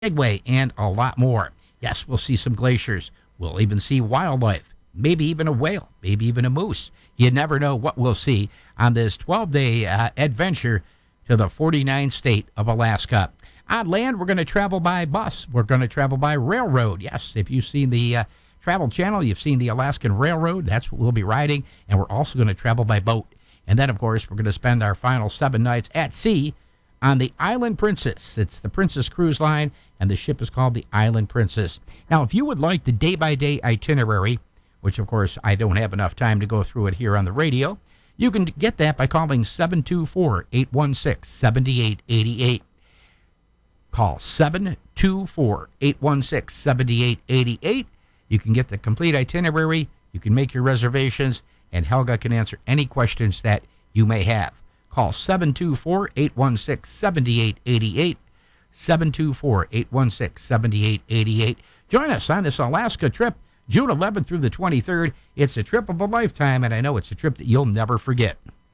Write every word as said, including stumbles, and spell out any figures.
Segway, and a lot more. Yes, we'll see some glaciers. We'll even see wildlife, maybe even a whale, maybe even a moose. You never know what we'll see on this twelve-day uh, adventure to the forty-ninth state of Alaska. On land, we're going to travel by bus. We're going to travel by railroad. Yes, if you've seen the uh, Travel Channel, you've seen the Alaskan Railroad. That's what we'll be riding. And we're also going to travel by boat. And then, of course, we're going to spend our final seven nights at sea on the Island Princess. It's the Princess Cruise Line, and the ship is called the Island Princess. Now, if you would like the day-by-day itinerary, which, of course, I don't have enough time to go through it here on the radio, you can get that by calling seven two four, eight one six, seven eight eight eight. Call seven two four, eight one six, seven eight eight eight. You can get the complete itinerary, you can make your reservations, and Helga can answer any questions that you may have. Call seven two four, eight one six, seven eight eight eight, seven two four, eight one six, seven eight eight eight. Join us on this Alaska trip, June eleventh through the twenty-third. It's a trip of a lifetime, and I know it's a trip that you'll never forget.